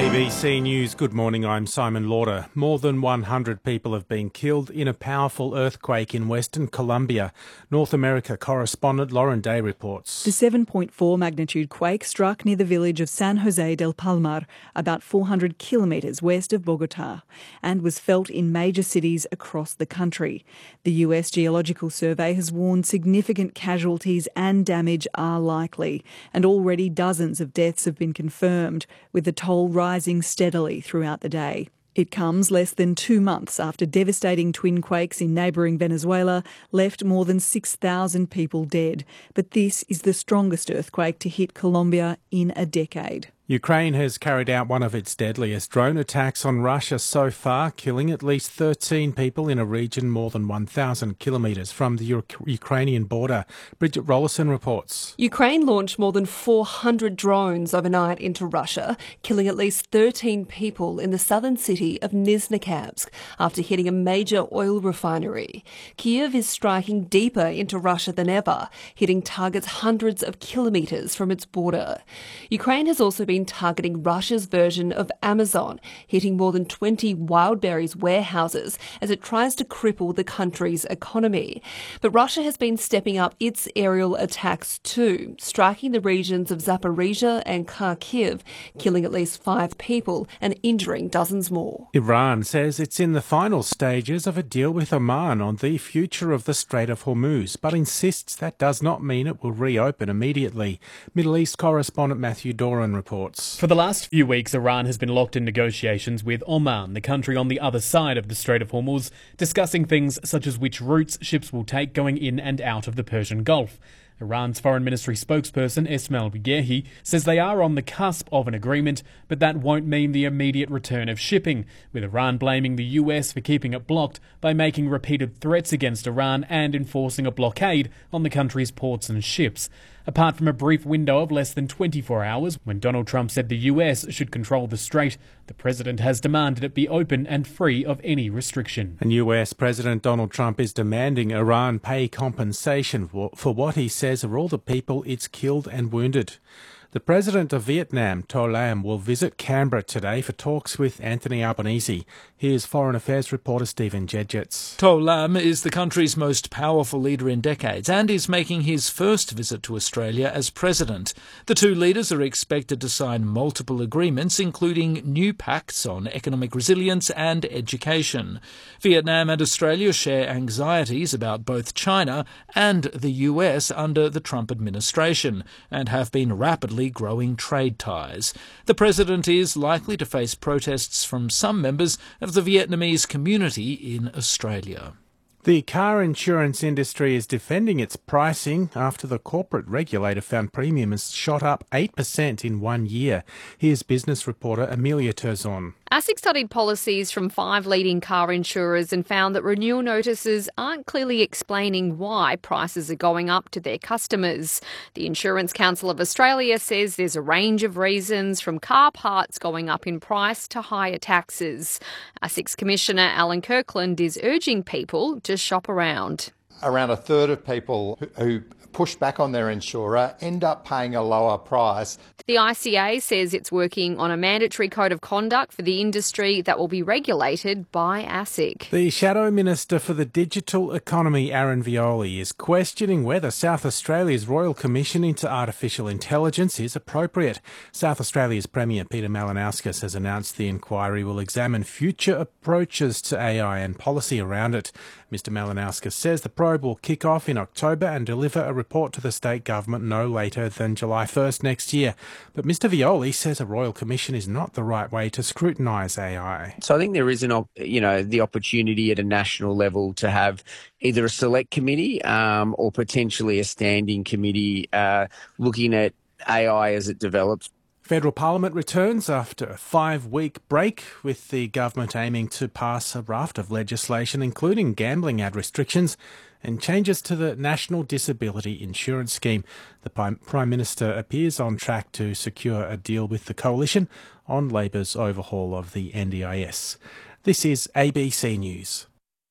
ABC News, good morning, I'm Simon Lauder. More than 100 people have been killed in a powerful earthquake in Western Colombia. North America correspondent Lauren Day reports. The 7.4 magnitude quake struck near the village of San Jose del Palmar, about 400 kilometres west of Bogotá, and was felt in major cities across the country. The US Geological Survey has warned significant casualties and damage are likely, and already dozens of deaths have been confirmed, with the toll rising steadily throughout the day. It comes less than 2 months after devastating twin quakes in neighbouring Venezuela left more than 6,000 people dead. But this is the strongest earthquake to hit Colombia in a decade. Ukraine has carried out one of its deadliest drone attacks on Russia so far, killing at least 13 people in a region more than 1,000 kilometres from the Ukrainian border. Bridget Rollison reports. Ukraine launched more than 400 drones overnight into Russia, killing at least 13 people in the southern city of Nizhny-Kazh after hitting a major oil refinery. Kyiv is striking deeper into Russia than ever, hitting targets hundreds of kilometres from its border. Ukraine has also been targeting Russia's version of Amazon, hitting more than 20 Wildberries warehouses as it tries to cripple the country's economy. But Russia has been stepping up its aerial attacks too, striking the regions of Zaporizhzhia and Kharkiv, killing at least 5 people and injuring dozens more. Iran says it's in the final stages of a deal with Oman on the future of the Strait of Hormuz, but insists that does not mean it will reopen immediately. Middle East correspondent Matthew Doran reports. For the last few weeks, Iran has been locked in negotiations with Oman, the country on the other side of the Strait of Hormuz, discussing things such as which routes ships will take going in and out of the Persian Gulf. Iran's Foreign Ministry spokesperson Esmail Baghaei says they are on the cusp of an agreement, but that won't mean the immediate return of shipping, with Iran blaming the US for keeping it blocked by making repeated threats against Iran and enforcing a blockade on the country's ports and ships. Apart from a brief window of less than 24 hours when Donald Trump said the US should control the strait, the president has demanded it be open and free of any restriction. And US President Donald Trump is demanding Iran pay compensation for what he says are all the people it's killed and wounded. The president of Vietnam, To Lam, will visit Canberra today for talks with Anthony Albanese. Here's Foreign Affairs reporter Stephen Jedgetts. To Lam is the country's most powerful leader in decades and is making his first visit to Australia as president. The two leaders are expected to sign multiple agreements, including new pacts on economic resilience and education. Vietnam and Australia share anxieties about both China and the US under the Trump administration and have been rapidly growing trade ties. The president is likely to face protests from some members of the Vietnamese community in Australia. The car insurance industry is defending its pricing after the corporate regulator found premiums shot up 8% in 1 year. Here's business reporter Amelia Terzon. ASIC studied policies from 5 leading car insurers and found that renewal notices aren't clearly explaining why prices are going up to their customers. The Insurance Council of Australia says there's a range of reasons, from car parts going up in price to higher taxes. ASIC's Commissioner Alan Kirkland is urging people to shop around. Around a third of people who push back on their insurer end up paying a lower price. The ICA says it's working on a mandatory code of conduct for the industry that will be regulated by ASIC. The Shadow Minister for the Digital Economy, Aaron Violi, is questioning whether South Australia's Royal Commission into Artificial Intelligence is appropriate. South Australia's Premier Peter Malinauskas has announced the inquiry will examine future approaches to AI and policy around it. Mr Malinauskas says the probe will kick off in October and deliver a report to the state government no later than July 1st next year. But Mr Violi says a Royal Commission is not the right way to scrutinise AI. So I think there is the opportunity at a national level to have either a select committee or potentially a standing committee looking at AI as it develops. Federal Parliament returns after a 5-week break, with the government aiming to pass a raft of legislation, including gambling ad restrictions and changes to the National Disability Insurance Scheme. The Prime Minister appears on track to secure a deal with the Coalition on Labor's overhaul of the NDIS. This is ABC News.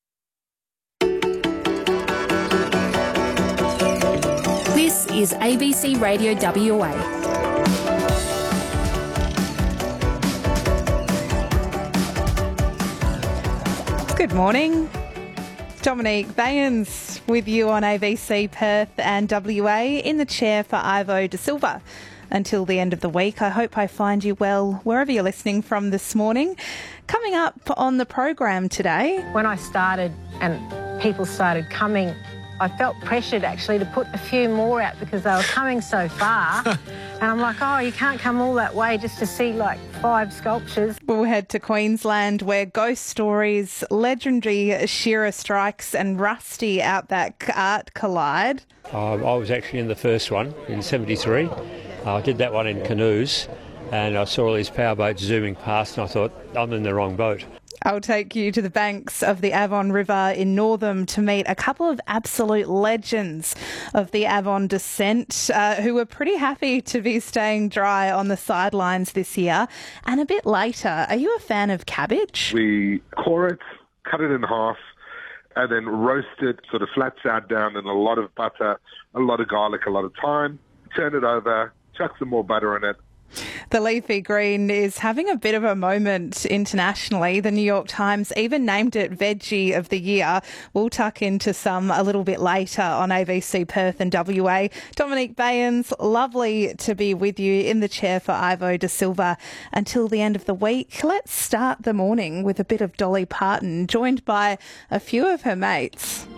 This is ABC Radio WA. Good morning. Dominique Bayens with you on ABC Perth and WA in the chair for Ivo De Silva until the end of the week. I hope I find you well wherever you're listening from this morning. Coming up on the program today. When I started and people started coming, I felt pressured actually to put a few more out because they were coming so far. And I'm like, oh, you can't come all that way just to see like 5 sculptures. We'll head to Queensland where ghost stories, legendary Shearer strikes and rusty outback art collide. I was actually in the first one in 73. I did that one in canoes and I saw all these powerboats zooming past and I thought, I'm in the wrong boat. I'll take you to the banks of the Avon River in Northam to meet a couple of absolute legends of the Avon descent who were pretty happy to be staying dry on the sidelines this year. And a bit later, are you a fan of cabbage? We core it, cut it in half, and then roast it sort of flat side down in a lot of butter, a lot of garlic, a lot of thyme. Turn it over, chuck some more butter in it. The leafy green is having a bit of a moment internationally. The New York Times even named it Veggie of the Year. We'll tuck into some a little bit later on ABC Perth and WA. Dominique Bayens, lovely to be with you in the chair for Ivo De Silva until the end of the week. Let's start the morning with a bit of Dolly Parton, joined by a few of her mates.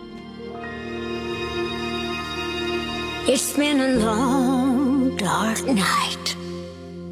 It's been a long, dark night.